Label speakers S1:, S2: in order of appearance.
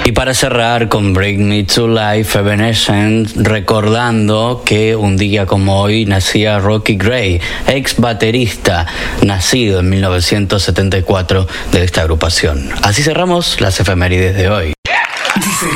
S1: Y para cerrar con Bring Me to Life, Evanescence, recordando que un día como hoy nacía Rocky Gray, ex baterista, nacido en 1974 de esta agrupación. Así cerramos las efemérides de hoy.